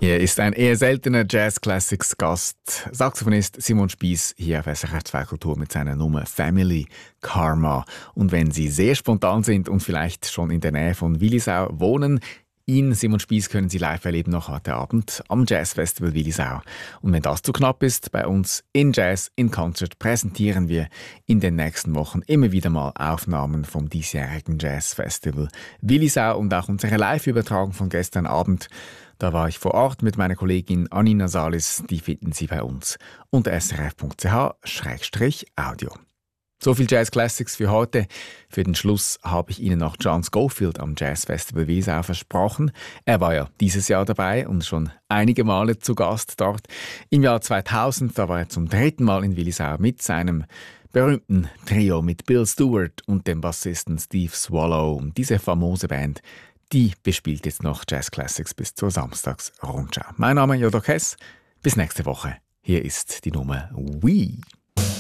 Hier ist ein eher seltener Jazz-Classics-Gast, Saxophonist Simon Spiess, hier auf SRF 2 Kultur mit seiner Nummer «Family Karma». Und wenn Sie sehr spontan sind und vielleicht schon in der Nähe von Willisau wohnen, ihn, Simon Spiess, können Sie live erleben noch heute Abend am Jazzfestival Willisau. Und wenn das zu knapp ist, bei uns in Jazz in Concert präsentieren wir in den nächsten Wochen immer wieder mal Aufnahmen vom diesjährigen Jazzfestival Willisau und auch unsere Live-Übertragung von gestern Abend. Da war ich vor Ort mit meiner Kollegin Anina Salis, die finden Sie bei uns unter srf.ch/audio. So viel Jazz Classics für heute. Für den Schluss habe ich Ihnen noch John Scofield am Jazzfestival Willisau versprochen. Er war ja dieses Jahr dabei und schon einige Male zu Gast dort. Im Jahr 2000, da war er zum 3. Mal in Willisau mit seinem berühmten Trio mit Bill Stewart und dem Bassisten Steve Swallow. Und diese famose Band, die bespielt jetzt noch Jazz Classics bis zur Samstagsrundschau. Mein Name ist Jodo Kess. Bis nächste Woche. Hier ist die Nummer «We».